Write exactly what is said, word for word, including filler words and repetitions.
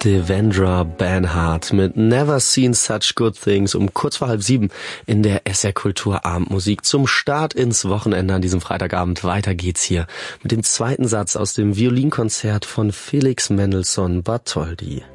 Devendra Banhart mit Never Seen Such Good Things um kurz vor halb sieben in der S R Kultur Abendmusik zum Start ins Wochenende an diesem Freitagabend. Weiter geht's hier mit dem zweiten Satz aus dem Violinkonzert von Felix Mendelssohn Bartholdy.